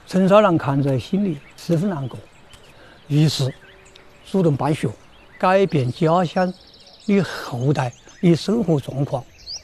陈少南看在心里十分难过，于是主动办学，改变家乡与后代的生活状况。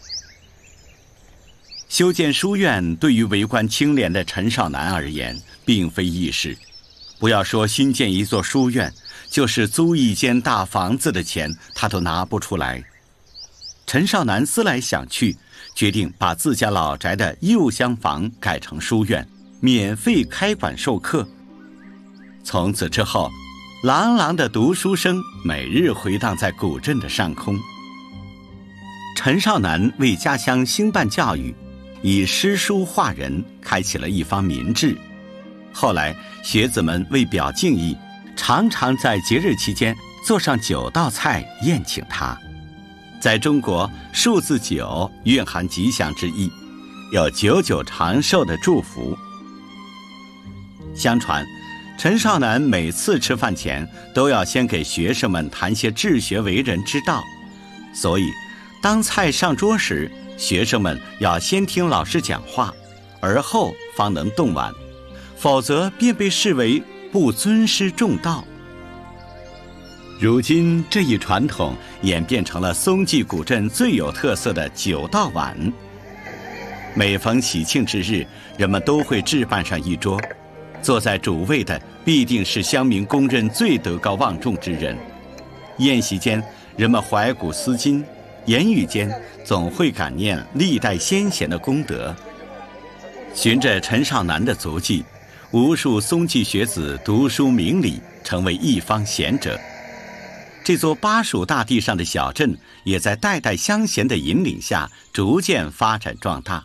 修建书院对于为官清廉的陈少南而言，并非易事。不要说新建一座书院，就是租一间大房子的钱，他都拿不出来。陈少南思来想去，决定把自家老宅的右厢房改成书院，免费开馆授课。从此之后，朗朗的读书声每日回荡在古镇的上空。陈少南为家乡兴办教育，以诗书画人开启了一方民智。后来学子们为表敬意，常常在节日期间做上9道菜宴请他。在中国，数字9蕴含吉祥之意，有久久长寿的祝福。相传陈少南每次吃饭前都要先给学生们谈些治学为人之道，所以当菜上桌时，学生们要先听老师讲话，而后方能动碗，否则便被视为不尊师重道。如今这一传统演变成了松纪古镇最有特色的9道碗。每逢喜庆之日，人们都会置办上一桌，坐在主位的必定是乡民公认最德高望重之人。宴席间，人们怀古思今，言语间总会感念历代先贤的功德。循着陈少南的足迹，无数松纪学子读书明理，成为一方贤者。这座巴蜀大地上的小镇，也在代代乡贤的引领下，逐渐发展壮大。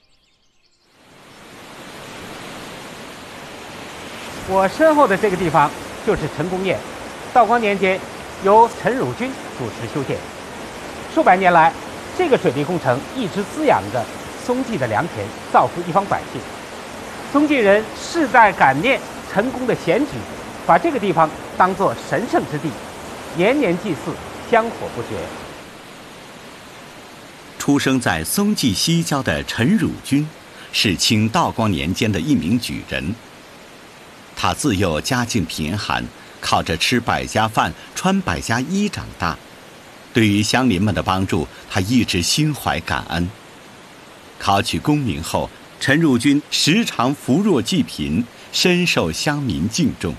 我身后的这个地方就是陈公堰，道光年间由陈汝钧主持修建。数百年来，这个水利工程一直滋养着松纪的良田，造福一方百姓。松纪人世代感念陈公的贤举，把这个地方当作神圣之地，年年祭祀，香火不绝。 出生在松纪西郊的陈汝钧，是清道光年间的一名举人。他自幼家境贫寒，靠着吃百家饭、穿百家衣长大。对于乡邻们的帮助，他一直心怀感恩。考取功名后，陈汝钧时常扶弱济贫，深受乡民敬重。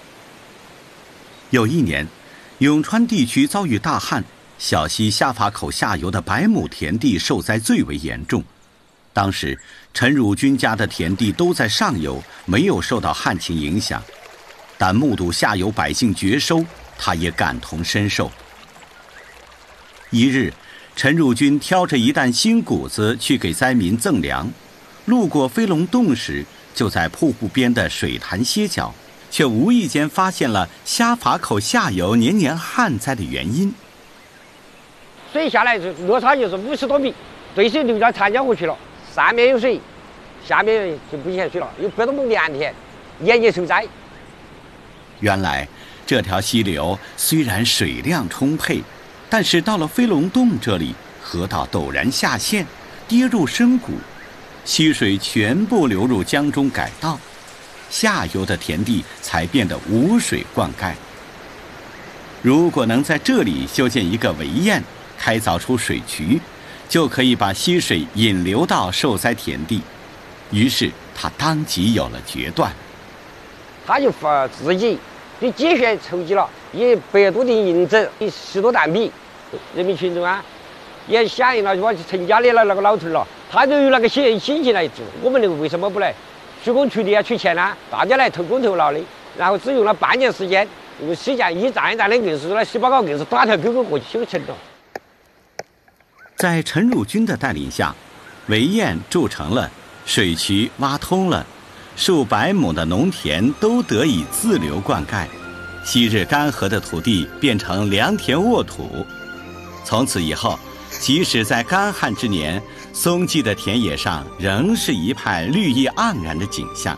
有一年，永川地区遭遇大旱，小溪下法口下游的100亩田地受灾最为严重。当时陈汝钧家的田地都在上游，没有受到旱情影响，但目睹下游百姓绝收，他也感同身受。一日，陈汝钧挑着一担新谷子去给灾民赠粮，路过飞龙洞时，就在瀑布边的水潭歇脚，却无意间发现了虾法口下游年年旱灾的原因。 水下来落差就是50多米，对水流到长江河去了，上面有水，下面就不嫌水了，有100多亩良田，年年受灾。 原来这条溪流虽然水量充沛，但是到了飞龙洞这里，河道陡然下陷，跌入深谷，溪水全部流入江中改道，下游的田地才变得无水灌溉。如果能在这里修建一个围堰，开凿出水渠，就可以把溪水引流到受灾田地。于是他当即有了决断。 他就自己对节选筹集了100多锭银子，10多担米，人民群众啊也响应了我陈家的那个老头了，他就有那个心情来做。我们那个为什么不来？施工处理要取钱呢？大家来投工投劳的，然后只用了半年时间，用水架一站一站的硬是那18个硬是打条沟沟过去修成了。 在陈汝钧的带领下，围堰筑成了，水渠挖通了，数百亩的农田都得以自流灌溉，昔日干涸的土地变成良田沃土。从此以后，即使在干旱之年，松纪的田野上仍是一派绿意盎然的景象。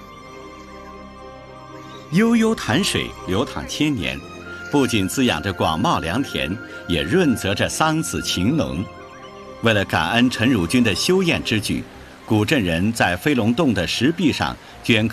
悠悠潭水流淌千年，不仅滋养着广袤良田，也润泽着桑梓情浓。为了感恩陈汝钧的修堰之举，古镇人在飞龙洞的石壁上镌刻